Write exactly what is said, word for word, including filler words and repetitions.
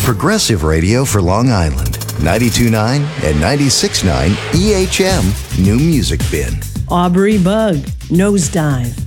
Progressive radio for Long Island. ninety-two point nine and ninety-six point nine E H M New Music Bin. Aubrey Bug, Nosedive.